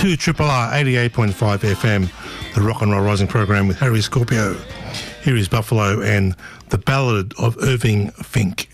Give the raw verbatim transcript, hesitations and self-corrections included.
to Triple R eighty-eight point five F M, the Rock and Roll Rising program with Harry Scorpio. Here is Buffalo and the Ballad of Irving Fink.